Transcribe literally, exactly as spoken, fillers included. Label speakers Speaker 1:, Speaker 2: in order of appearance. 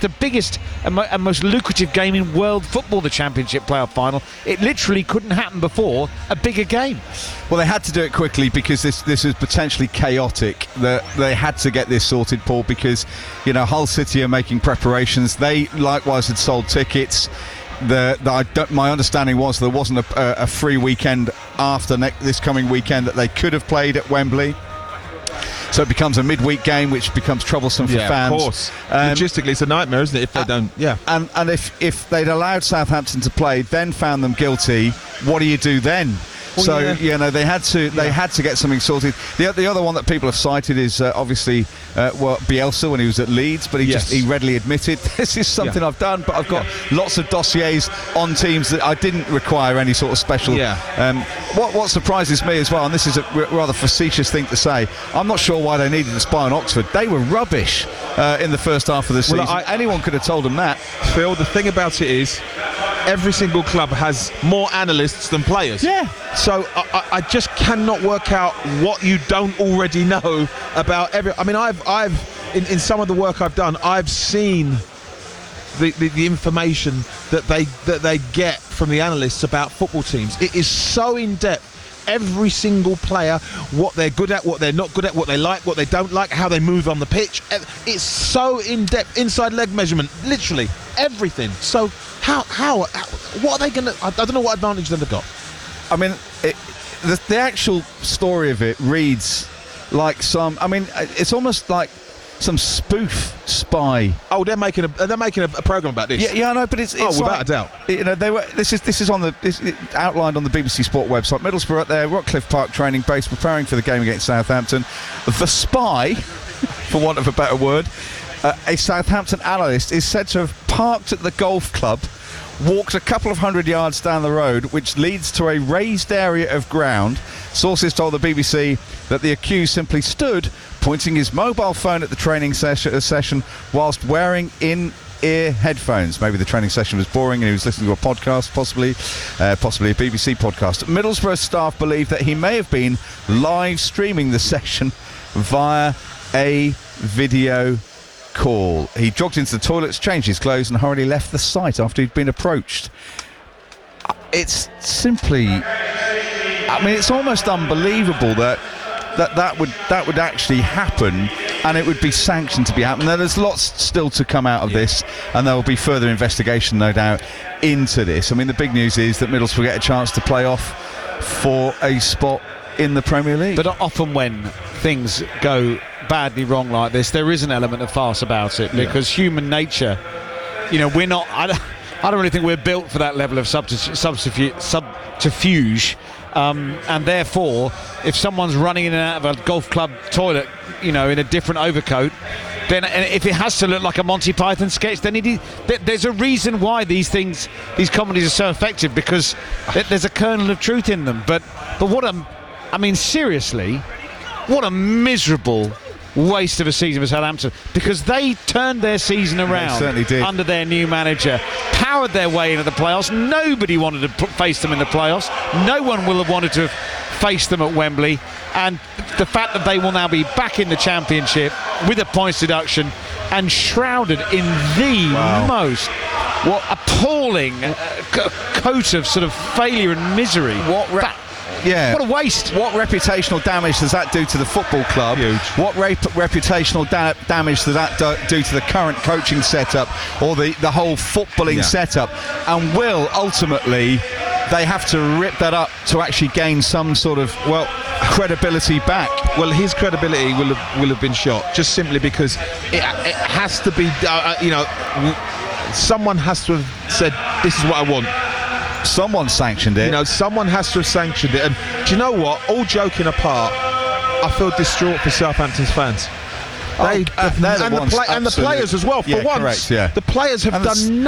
Speaker 1: the biggest and, mo- and most lucrative game in world football, the Championship playoff final. It literally couldn't happen before a bigger game.
Speaker 2: Well, they had to do it quickly because this this was potentially chaotic. The, they had to get this sorted, Paul, because, you know, Hull City are making preparations. They likewise had sold tickets. The, the I don't, my understanding was there wasn't a, a free weekend after ne- this coming weekend that they could have played at Wembley. So it becomes a midweek game, which becomes troublesome for
Speaker 3: yeah,
Speaker 2: fans.
Speaker 3: Of course.
Speaker 2: Um,
Speaker 3: Logistically, it's a nightmare, isn't it, if they
Speaker 2: uh,
Speaker 3: don't... Yeah.
Speaker 2: And, and if, if they'd allowed Southampton to play, then found them guilty, what do you do then?
Speaker 3: Well,
Speaker 2: so
Speaker 3: yeah.
Speaker 2: you know they had to they
Speaker 3: Yeah.
Speaker 2: had to get something sorted. The the other one that people have cited is uh, obviously uh, well, Bielsa when he was at Leeds, but he
Speaker 3: Yes.
Speaker 2: just he readily admitted this is something
Speaker 3: Yeah.
Speaker 2: I've done, but I've got lots of dossiers on teams that I didn't require any sort of special.
Speaker 3: Yeah.
Speaker 2: Um, what what surprises me as well, and this is a r- rather facetious thing to say, I'm not sure why they needed to spy on Oxford. They were rubbish uh, in the first half of the season.
Speaker 3: Well, I-
Speaker 2: Anyone could have told them that.
Speaker 3: Phil, the thing about it is, every single club has more analysts than players.
Speaker 2: Yeah.
Speaker 3: So I, I, I just cannot work out what you don't already know about every. I mean, I've, I've, in, in some of the work I've done, I've seen the, the, the information that they that they get from the analysts about football teams. It is so in depth. Every single player, what they're good at, what they're not good at, what they like, what they don't like, how they move on the pitch. It's so in depth. Inside leg measurement, literally everything. So how how, how what are they going to? I don't know what advantage they've got.
Speaker 2: I mean, it, the, the actual story of it reads like some. I mean, it's almost like some spoof spy.
Speaker 3: Oh, they're making a they're making a, a program about this.
Speaker 2: Yeah, yeah, I know, but it's, it's
Speaker 3: oh, without
Speaker 2: like,
Speaker 3: a doubt.
Speaker 2: You know, they were. This is this is on the this, it, outlined on the B B C Sport website. Middlesbrough at their Rockcliffe Park training base, preparing for the game against Southampton. The spy, for want of a better word, uh, a Southampton analyst, is said to have parked at the golf club, walked a couple of hundred yards down the road, which leads to a raised area of ground. Sources told the B B C that the accused simply stood, pointing his mobile phone at the training session, session whilst wearing in-ear headphones. Maybe the training session was boring and he was listening to a podcast, possibly, uh, possibly a B B C podcast. Middlesbrough staff believe that he may have been live streaming the session via a video call. He jogged into the toilets, changed his clothes and hurriedly left the site after he'd been approached. It's simply... I mean, it's almost unbelievable that that that would that would actually happen, and it would be sanctioned to be happening. Now, there's lots still to come out of
Speaker 3: yeah.
Speaker 2: this, and there will be further investigation, no doubt, into this. I mean, the big news is that Middlesbrough get a chance to play off for a spot in the Premier League.
Speaker 1: But often when things go badly wrong like this, there is an element of farce about it, because yeah. human nature, you know, we're not. I don't, I don't really think we're built for that level of subterfuge. subterfuge. Um, and therefore, if someone's running in and out of a golf club toilet, you know, in a different overcoat, then and if it has to look like a Monty Python sketch, then it is, there's a reason why these things, these comedies are so effective, because there's a kernel of truth in them. But but what a, I mean, seriously, what a miserable waste of a season for Southampton, because they turned their season around
Speaker 2: certainly did.
Speaker 1: under their new manager, powered their way into the playoffs. Nobody wanted to p- face them in the playoffs. No one will have wanted to have faced them at Wembley, and the fact that they will now be back in the Championship with a points deduction and shrouded in the
Speaker 2: wow.
Speaker 1: most what appalling uh, c- coat of sort of failure and misery.
Speaker 2: What re-
Speaker 1: that,
Speaker 2: Yeah.
Speaker 1: What a waste.
Speaker 2: What reputational damage does that do to the football club?
Speaker 3: Huge.
Speaker 2: What rep- reputational da- damage does that do, do to the current coaching setup, or the, the whole footballing
Speaker 3: Yeah.
Speaker 2: setup? And will ultimately they have to rip that up to actually gain some sort of, well, credibility back?
Speaker 3: Well, his credibility will have will have been shot, just simply because it, it has to be. Uh, you know, someone has to have said, "This is what I want."
Speaker 2: Someone sanctioned it.
Speaker 3: You know, someone has to have sanctioned it. And do you know what? All joking apart, I feel distraught for Southampton's fans.
Speaker 2: Oh,
Speaker 3: They,
Speaker 2: uh, they're the
Speaker 3: and, the
Speaker 2: ones,
Speaker 3: play, and the
Speaker 2: absolutely.
Speaker 3: players as well. For
Speaker 2: Yeah,
Speaker 3: once,
Speaker 2: correct, yeah.
Speaker 3: the players have
Speaker 2: And the s-
Speaker 3: done